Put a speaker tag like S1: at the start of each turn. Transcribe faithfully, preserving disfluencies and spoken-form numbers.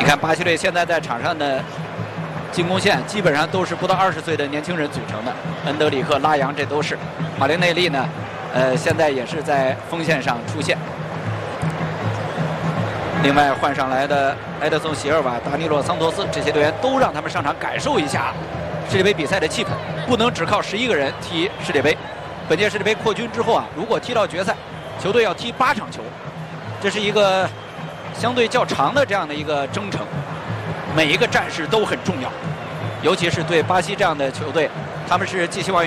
S1: 看巴西队现在在场上的进攻线基本上都是不到二十岁的年轻人组成的，恩德里克、拉扬这都是。马林内利呢，呃，现在也是在锋线上出现。另外换上来的埃德松·席尔瓦、达尼洛·桑托斯这些队员都让他们上场感受一下世界杯比赛的气氛，不能只靠十一个人踢世界杯。本届世界杯扩军之后啊，如果踢到决赛，球队要踢八场球，这是一个相对较长的这样的一个征程，每一个战士都很重要，尤其是对巴西这样的球队，他们是寄希望于